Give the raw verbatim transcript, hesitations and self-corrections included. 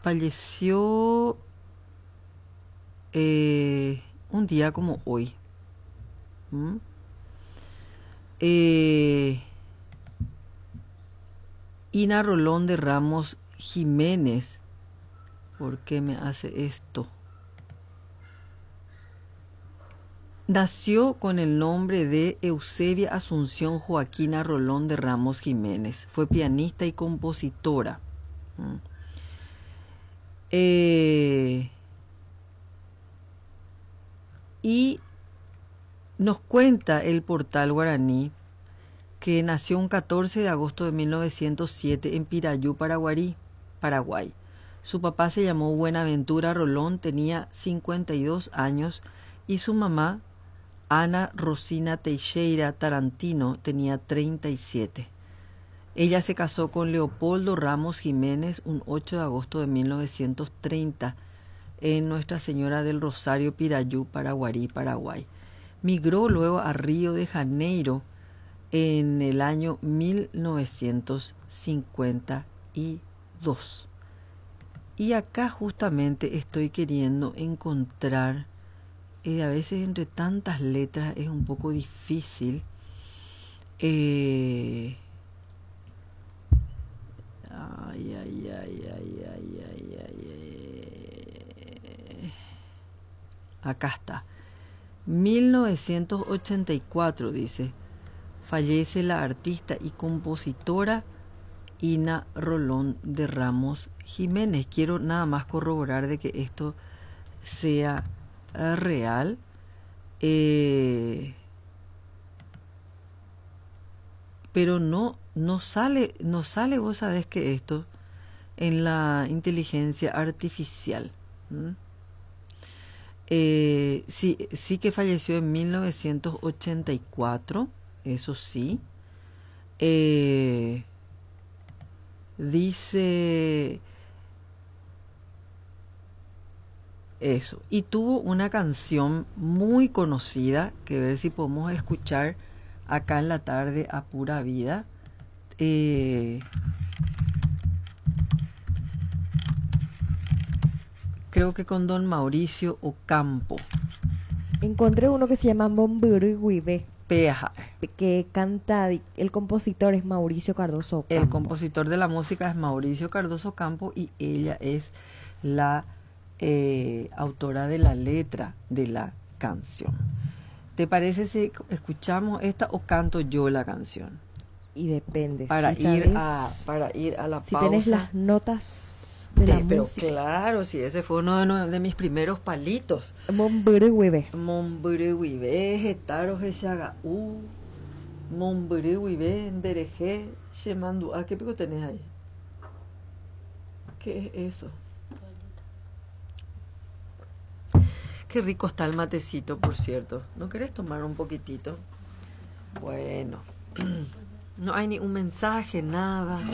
falleció eh, un día como hoy. ¿Mm? Eh, Ina Rolón de Ramos Jiménez. ¿Por qué me hace esto? Nació con el nombre de Eusebia Asunción Joaquina Rolón de Ramos Jiménez. Fue pianista y compositora. ¿Mm? Eh, y nos cuenta el portal guaraní que nació un catorce de agosto de mil novecientos siete en Pirayú, Paraguay. Paraguay. Su papá se llamó Buenaventura Rolón, tenía cincuenta y dos años, y su mamá, Ana Rosina Teixeira Tarantino, tenía treinta y siete. Ella se casó con Leopoldo Ramos Jiménez un ocho de agosto de mil novecientos treinta en Nuestra Señora del Rosario, Pirayú, Paraguarí, Paraguay. Migró luego a Río de Janeiro en el año mil novecientos cincuenta y dos. Y acá justamente estoy queriendo encontrar, eh, a veces entre tantas letras es un poco difícil. Eh, ay, ay, ay, ay, ay, ay, ay, ay. Acá está. mil novecientos ochenta y cuatro, dice, fallece la artista y compositora Ina Rolón de Ramos Jiménez. Quiero nada más corroborar de que esto sea uh, real. Eh, pero no, no sale, no sale, vos sabés que esto en la inteligencia artificial. ¿Mm? Eh, sí, sí que falleció en mil novecientos ochenta y cuatro, eso sí. Eh, dice eso. Y tuvo una canción muy conocida, que a ver si podemos escuchar acá en la tarde a pura vida. Eh, creo que con don Mauricio Ocampo. Encontré uno que se llama Momburuguibe, Peja. que canta, el compositor es Mauricio Cardoso Ocampo. El compositor de la música es Mauricio Cardoso Ocampo y ella es la eh, autora de la letra de la canción. ¿Te parece si escuchamos esta o canto yo la canción? Y depende. Para, si ir, sabes, a, para ir a la si pausa. Si tenés las notas de, de la pero música. Claro, sí, ese fue uno de, de mis primeros palitos. Momburuguibe. Momburuguibe, Getaro, Geshaga, U, Momburuguibe, Ndereje, Shemandu. ¿Ah, qué pico tenés ahí? ¿Qué es eso? Qué rico está el matecito, por cierto. ¿No querés tomar un poquitito? Bueno, no hay ni un mensaje, nada.